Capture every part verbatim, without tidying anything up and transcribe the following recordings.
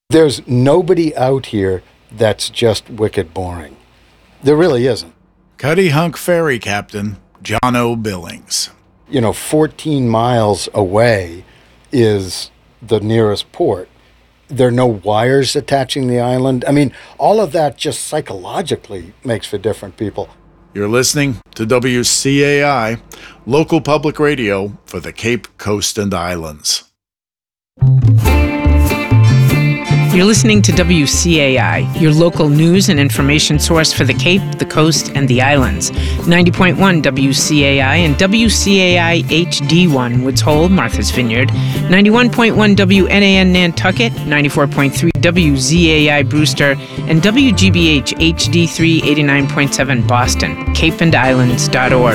There's nobody out here that's just wicked boring. There really isn't. Cuddy Hunk Ferry Captain John O. Billings. You know, fourteen miles away is the nearest port. There are no wires attaching the island. I mean, all of that just psychologically makes for different people. You're listening to W C A I, local public radio for the Cape Coast and Islands. You're listening to W C A I, your local news and information source for the Cape, the Coast, and the Islands. ninety point one W C A I and W C A I H D one Woods Hole, Martha's Vineyard. ninety-one point one W N A N Nantucket, ninety-four point three W Z A I Brewster, and W G B H H D three eighty-nine point seven Boston, cape and islands dot org.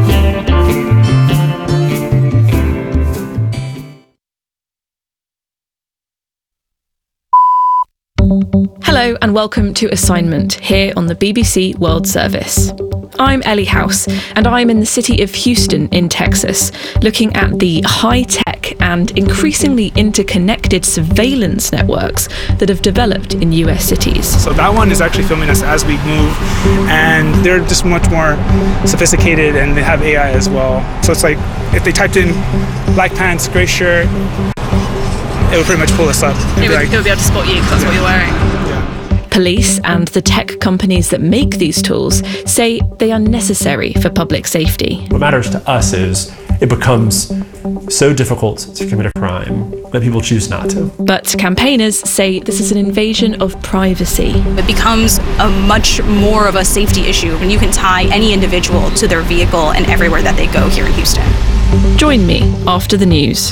Hello and welcome to Assignment here on the B B C World Service. I'm Ellie House and I'm in the city of Houston in Texas, looking at the high-tech and increasingly interconnected surveillance networks that have developed in U S cities. So that one is actually filming us as we move, and they're just much more sophisticated and they have A I as well. So it's like if they typed in black pants, gray shirt, it would pretty much pull us up. It would, like, it would be able to spot you because that's yeah. what you're wearing. Yeah. Police and the tech companies that make these tools say they are necessary for public safety. What matters to us is it becomes so difficult to commit a crime that people choose not to. But campaigners say this is an invasion of privacy. It becomes a much more of a safety issue when you can tie any individual to their vehicle and everywhere that they go here in Houston. Join me after the news.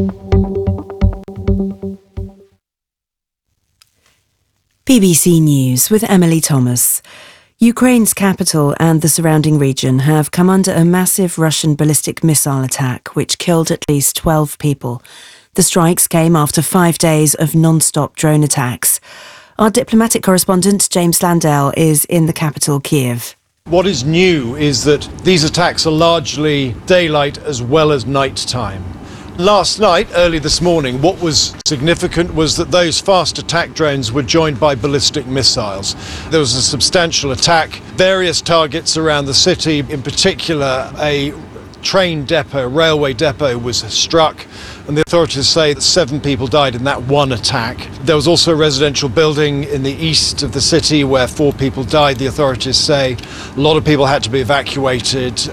B B C News with Emily Thomas. Ukraine's capital and the surrounding region have come under a massive Russian ballistic missile attack, which killed at least twelve people. The strikes came after five days of non-stop drone attacks. Our diplomatic correspondent, James Landell, is in the capital, Kiev. What is new is that these attacks are largely daylight as well as nighttime. Last night, early this morning, what was significant was that those fast attack drones were joined by ballistic missiles. There was a substantial attack, various targets around the city, in particular a train depot, railway depot was struck, and the authorities say that seven people died in that one attack. There was also a residential building in the east of the city where four people died, the authorities say. A lot of people had to be evacuated.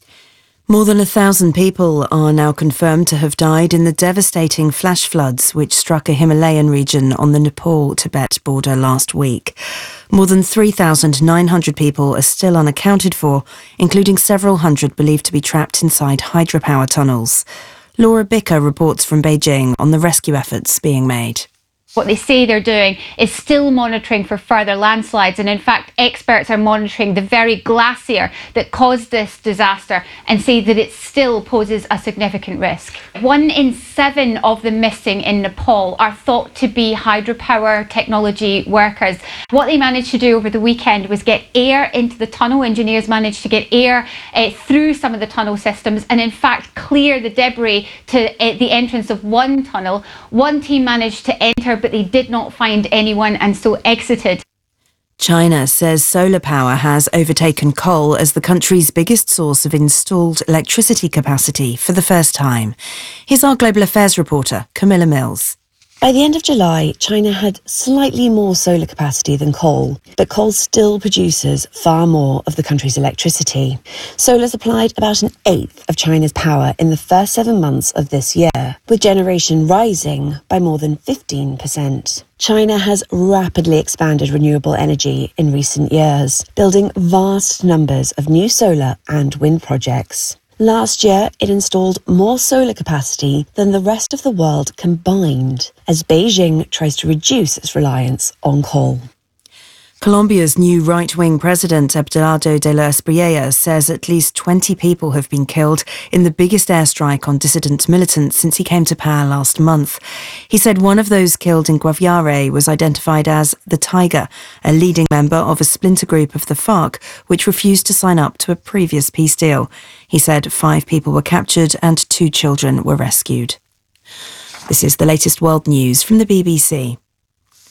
More than a thousand people are now confirmed to have died in the devastating flash floods which struck a Himalayan region on the Nepal-Tibet border last week. More than three thousand nine hundred people are still unaccounted for, including several hundred believed to be trapped inside hydropower tunnels. Laura Bicker reports from Beijing on the rescue efforts being made. What they say they're doing is still monitoring for further landslides, and in fact experts are monitoring the very glacier that caused this disaster and say that it still poses a significant risk. One in seven of the missing in Nepal are thought to be hydropower technology workers. What they managed to do over the weekend was get air into the tunnel. Engineers managed to get air uh, through some of the tunnel systems and in fact clear the debris to uh, the entrance of one tunnel. One team managed to enter, but they did not find anyone and so exited. China says solar power has overtaken coal as the country's biggest source of installed electricity capacity for the first time. Here's our Global Affairs reporter, Camilla Mills. By the end of July, China had slightly more solar capacity than coal, but coal still produces far more of the country's electricity. Solar supplied about an eighth of China's power in the first seven months of this year, with generation rising by more than fifteen percent. China has rapidly expanded renewable energy in recent years, building vast numbers of new solar and wind projects. Last year, it installed more solar capacity than the rest of the world combined, as Beijing tries to reduce its reliance on coal. Colombia's new right-wing president, Abelardo de la Espriella, says at least twenty people have been killed in the biggest airstrike on dissident militants since he came to power last month. He said one of those killed in Guaviare was identified as the Tiger, a leading member of a splinter group of the FARC, which refused to sign up to a previous peace deal. He said five people were captured and two children were rescued. This is the latest world news from the B B C.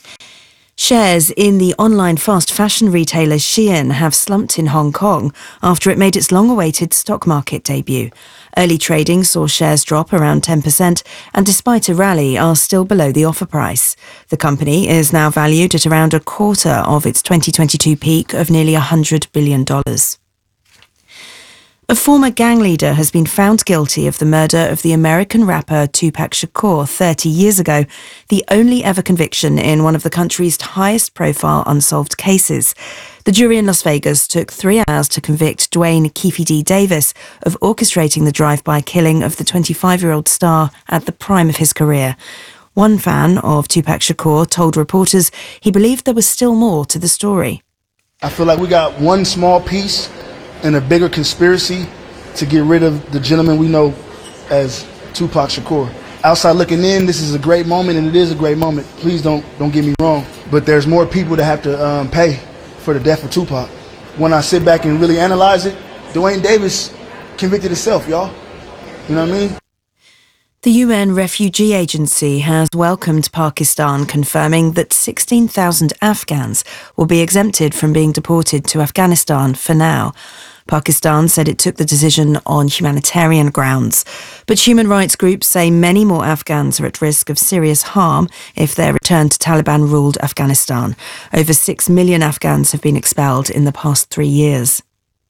Shares in the online fast fashion retailer Shein have slumped in Hong Kong after it made its long-awaited stock market debut. Early trading saw shares drop around ten percent and despite a rally are still below the offer price. The company is now valued at around a quarter of its twenty twenty-two peak of nearly one hundred billion dollars. A former gang leader has been found guilty of the murder of the American rapper Tupac Shakur thirty years ago, the only ever conviction in one of the country's highest-profile unsolved cases. The jury in Las Vegas took three hours to convict Dwayne Keefe D. Davis of orchestrating the drive-by killing of the twenty-five-year-old star at the prime of his career. One fan of Tupac Shakur told reporters he believed there was still more to the story. I feel like we got one small piece in a bigger conspiracy to get rid of the gentleman we know as Tupac Shakur. Outside looking in, this is a great moment, and it is a great moment. Please don't don't get me wrong. But there's more people that have to um, pay for the death of Tupac. When I sit back and really analyze it, Dwayne Davis convicted himself, y'all. You know what I mean? The U N Refugee Agency has welcomed Pakistan, confirming that sixteen thousand Afghans will be exempted from being deported to Afghanistan for now. Pakistan said it took the decision on humanitarian grounds, but human rights groups say many more Afghans are at risk of serious harm if they're returned to Taliban-ruled Afghanistan. Over six million Afghans have been expelled in the past three years.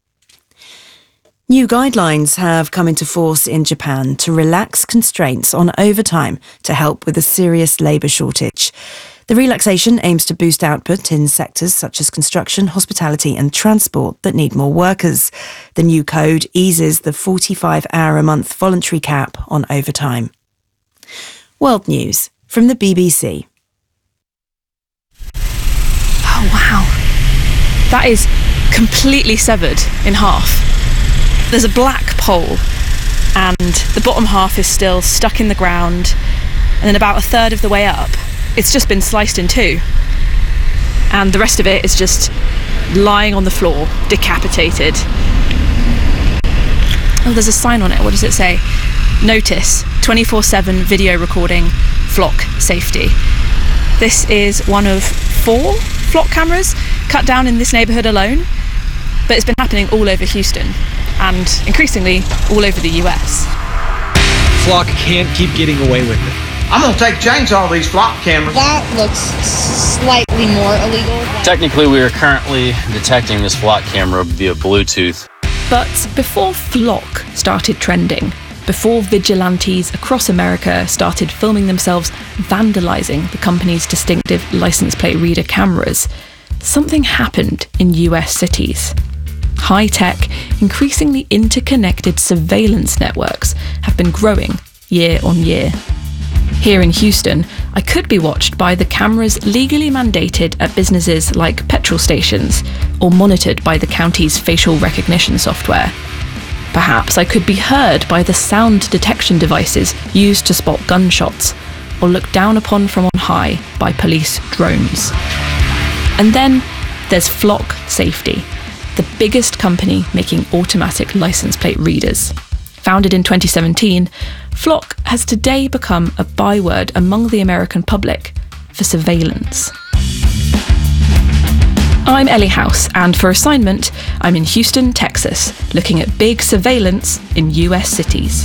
New guidelines have come into force in Japan to relax constraints on overtime to help with a serious labour shortage. The relaxation aims to boost output in sectors such as construction, hospitality and transport that need more workers. The new code eases the forty-five hour a month voluntary cap on overtime. World News from the B B C. Oh, wow. That is completely severed in half. There's a black pole and the bottom half is still stuck in the ground, and then about a third of the way up it's just been sliced in two, and the rest of it is just lying on the floor, decapitated. Oh, there's a sign on it. What does it say? Notice, twenty-four seven video recording, flock safety. This is one of four flock cameras cut down in this neighbourhood alone, but it's been happening all over Houston and increasingly all over the U S. Flock can't keep getting away with it. I'm gonna take chainsaw these flock cameras. That looks slightly more illegal. Technically, we are currently detecting this flock camera via Bluetooth. But before flock started trending, before vigilantes across America started filming themselves vandalising the company's distinctive license plate reader cameras, something happened in U S cities. High-tech, increasingly interconnected surveillance networks have been growing year on year. Here in Houston, I could be watched by the cameras legally mandated at businesses like petrol stations or monitored by the county's facial recognition software. Perhaps I could be heard by the sound detection devices used to spot gunshots or looked down upon from on high by police drones. And then there's Flock Safety, the biggest company making automatic license plate readers. Founded in twenty seventeen, Flock has today become a byword among the American public for surveillance. I'm Ellie House, and for assignment, I'm in Houston, Texas, looking at big surveillance in U S cities.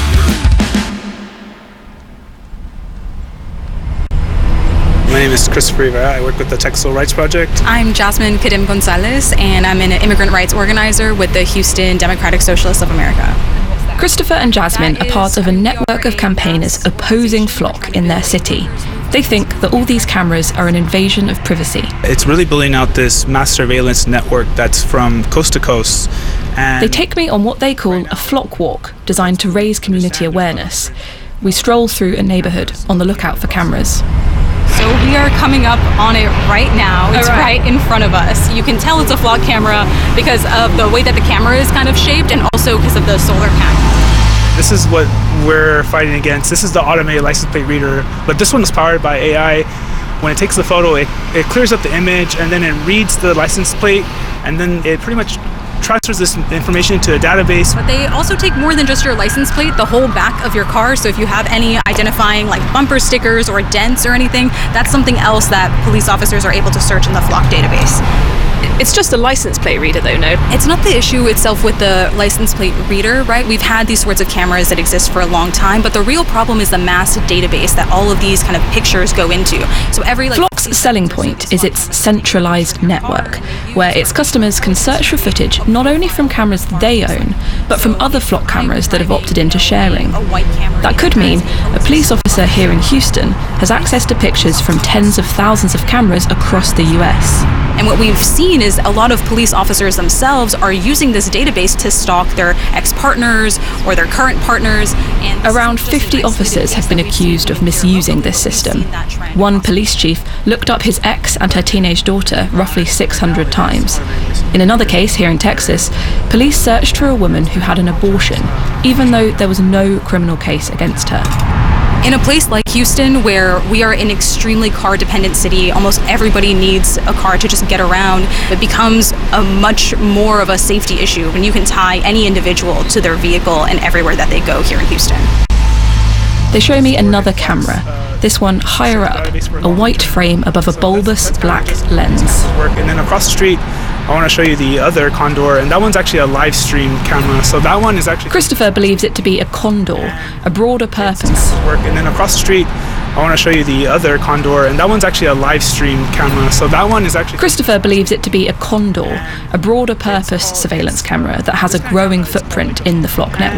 My name is Christopher Rivera. I work with the Texas Civil Rights Project. I'm Jasmine Kadim Gonzalez, and I'm an immigrant rights organizer with the Houston Democratic Socialists of America. Christopher and Jasmine are part of a network of campaigners opposing Flock in their city. They think that all these cameras are an invasion of privacy. It's really building out this mass surveillance network that's from coast to coast. And they take me on what they call a flock walk, designed to raise community awareness. We stroll through a neighbourhood on the lookout for cameras. So we are coming up on it right now. It's right. right in front of us. You can tell it's a flock camera because of the way that the camera is kind of shaped and also because of the solar panel. This is what we're fighting against. This is the automated license plate reader, but this one is powered by A I. When it takes the photo, it, it clears up the image and then it reads the license plate, and then it pretty much transfers this information to a database. But they also take more than just your license plate, the whole back of your car. So if you have any identifying like bumper stickers or dents or anything, that's something else that police officers are able to search in the Flock database. It's just a license plate reader though, no? It's not the issue itself with the license plate reader, right? We've had these sorts of cameras that exist for a long time, but the real problem is the mass database that all of these kind of pictures go into. So every like Flock's selling point is its centralized network, where its customers can search for footage not only from cameras they own, but from other Flock cameras that have opted into sharing. That could mean a police officer here in Houston has access to pictures from tens of thousands of cameras across the U S. And what we've seen is a lot of police officers themselves are using this database to stalk their ex-partners or their current partners. And around fifty officers have been accused of misusing this system. One police chief looked up his ex and her teenage daughter roughly six hundred times. In another case here in Texas, police searched for a woman who had an abortion, even though there was no criminal case against her. In a place like Houston, where we are an extremely car-dependent city, almost everybody needs a car to just get around, it becomes a much more of a safety issue when you can tie any individual to their vehicle and everywhere that they go here in Houston. They show me another camera, this one higher up, a white frame above a bulbous black lens. And then across the street, I want to show you the other Condor, and that one's actually a live stream camera. So that one is actually... Christopher believes it to be a Condor, a broader purpose. And then across the street, I want to show you the other Condor, and that one's actually a live stream camera. So that one is actually... Christopher believes it to be a Condor, a broader purpose surveillance camera that has a growing footprint in the Flock network.